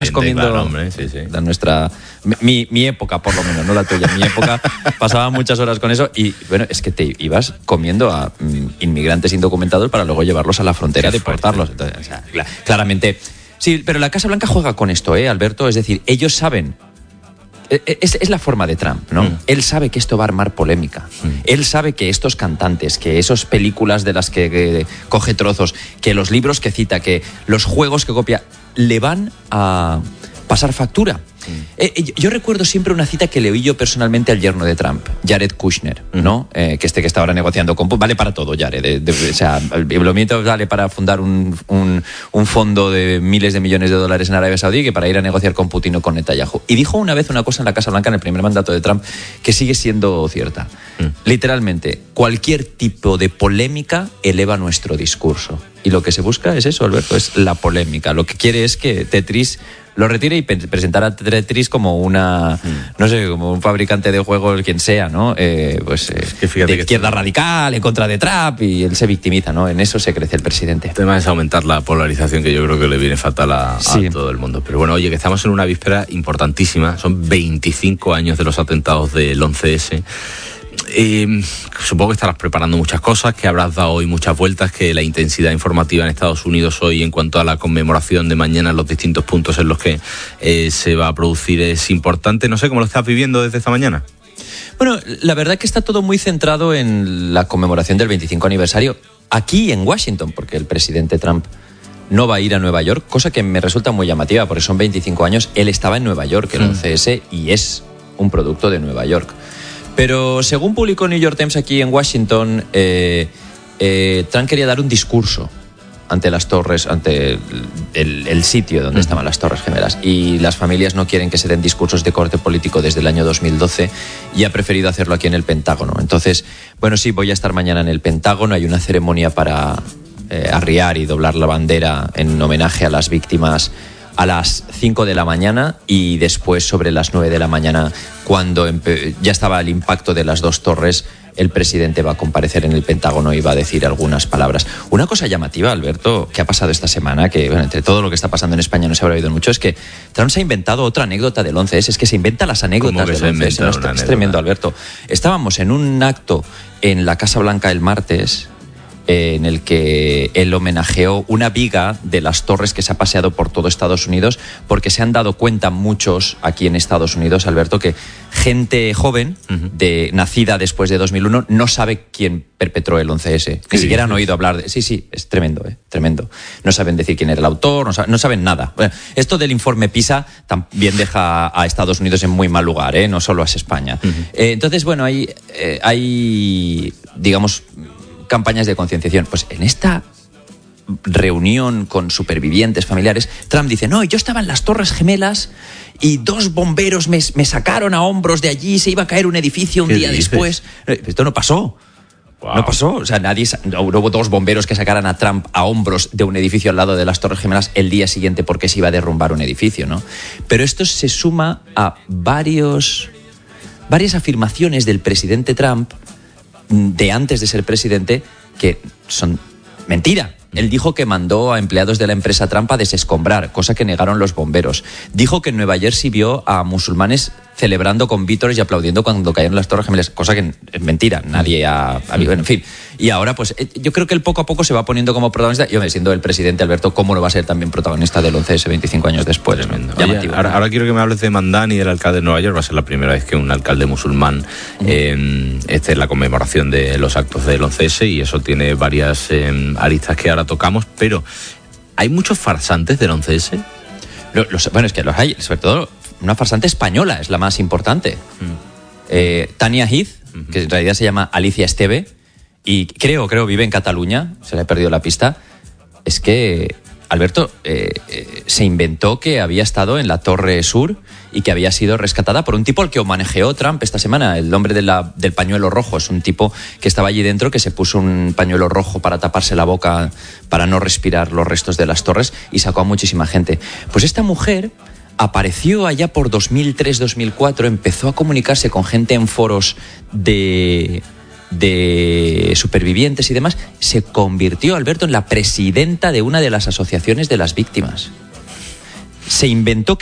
comiendo, claro, hombre, sí. la nuestra, mi época por lo menos, no la tuya, mi época pasaba muchas horas con eso y bueno, es que te ibas comiendo a inmigrantes indocumentados para luego llevarlos a la frontera y deportarlos. Entonces, o sea, claramente, sí, pero la Casa Blanca juega con esto, Alberto, es decir, ellos saben. Es la forma de Trump, ¿no? Él sabe que esto va a armar polémica. Él sabe que estos cantantes, que esas películas de las que coge trozos, que los libros que cita, que los juegos que copia, le van a pasar factura. Yo recuerdo siempre una cita que le oí yo personalmente al yerno de Trump, Jared Kushner, ¿no? Que está ahora negociando con... Vale para todo, Jared. O sea, lo mismo vale para fundar un fondo de miles de millones de dólares en Arabia Saudí que para ir a negociar con Putin o con Netanyahu. Y dijo una vez una cosa en la Casa Blanca en el primer mandato de Trump que sigue siendo cierta. Literalmente, cualquier tipo de polémica eleva nuestro discurso. Y lo que se busca es eso, Alberto, es la polémica. Lo que quiere es que Tetris lo retire y presentar a Tetris como no sé, como un fabricante de juegos, quien sea, ¿no? De izquierda radical, en contra de Trump, y él se victimiza, ¿no? En eso se crece el presidente. El tema es aumentar la polarización, que yo creo que le viene fatal a todo el mundo. Pero bueno, oye, que estamos en una víspera importantísima, son 25 años de los atentados del 11S. Supongo que estarás preparando muchas cosas, que habrás dado hoy muchas vueltas, que la intensidad informativa en Estados Unidos hoy en cuanto a la conmemoración de mañana en los distintos puntos en los que se va a producir es importante. No sé cómo lo estás viviendo desde esta mañana. Bueno, la verdad es que está todo muy centrado en la conmemoración del 25 aniversario aquí en Washington, porque el presidente Trump no va a ir a Nueva York, cosa que me resulta muy llamativa, porque son 25 años. Él estaba en Nueva York, el 11S, y es un producto de Nueva York. Pero según publicó New York Times aquí en Washington, Trump quería dar un discurso ante las torres, ante el sitio donde estaban las Torres Gemelas. Y las familias no quieren que se den discursos de corte político desde el año 2012 y ha preferido hacerlo aquí en el Pentágono. Entonces, bueno, sí, voy a estar mañana en el Pentágono. Hay una ceremonia para arriar y doblar la bandera en homenaje a las víctimas a las 5 de la mañana y después sobre las 9 de la mañana, cuando ya estaba el impacto de las dos torres, el presidente va a comparecer en el Pentágono y va a decir algunas palabras. Una cosa llamativa, Alberto, que ha pasado esta semana, que bueno, entre todo lo que está pasando en España no se habrá oído mucho, es que Trump se ha inventado otra anécdota del 11S. Es que se inventa las anécdotas del 11S. ¿No? Es tremendo, Alberto. Estábamos en un acto en la Casa Blanca el martes, en el que él homenajeó una viga de las torres que se ha paseado por todo Estados Unidos, porque se han dado cuenta muchos aquí en Estados Unidos, Alberto, que gente joven, nacida después de 2001, no sabe quién perpetró el 11S. Ni siquiera han oído hablar de... Sí, es tremendo, tremendo. No saben decir quién era el autor, no saben nada. Bueno, esto del informe PISA también deja a Estados Unidos en muy mal lugar, no solo es España. Entonces, bueno, hay digamos, campañas de concienciación. Pues en esta reunión con supervivientes familiares, Trump dice, no, yo estaba en las Torres Gemelas y 2 bomberos me sacaron a hombros de allí, se iba a caer un edificio un día después. Esto no pasó. Wow. No pasó. O sea, no hubo 2 bomberos que sacaran a Trump a hombros de un edificio al lado de las Torres Gemelas el día siguiente porque se iba a derrumbar un edificio, ¿no? Pero esto se suma a varias afirmaciones del presidente Trump de antes de ser presidente que son mentira. Él dijo que mandó a empleados de la empresa Trump a desescombrar, cosa que negaron los bomberos. Dijo que en Nueva Jersey vio a musulmanes celebrando con vítores y aplaudiendo cuando cayeron las Torres Gemelas, cosa que es mentira, nadie ha visto, en fin. Y ahora, pues, yo creo que él poco a poco se va poniendo como protagonista. Yo, siendo el presidente, Alberto, ¿cómo no va a ser también protaista del 11S 25 años después? Oye, ahora quiero que me hables de Mandani, del alcalde de Nueva York. Va a ser la primera vez que un alcalde musulmán esté en la conmemoración de los actos del 11S, y eso tiene varias aristas que ahora tocamos, pero ¿hay muchos farsantes del 11S? Bueno, es que los hay, sobre todo una farsante española es la más importante. Tania Heath, que en realidad se llama Alicia Esteve, y creo vive en Cataluña, se le ha perdido la pista. Es que Alberto se inventó que había estado en la Torre Sur y que había sido rescatada por un tipo al que homenajeó Trump esta semana, el hombre del pañuelo rojo. Es un tipo que estaba allí dentro, que se puso un pañuelo rojo para taparse la boca, para no respirar los restos de las torres, y sacó a muchísima gente. Pues esta mujer apareció allá por 2003-2004, empezó a comunicarse con gente en foros de supervivientes y demás, se convirtió, Alberto, en la presidenta de una de las asociaciones de las víctimas. se inventó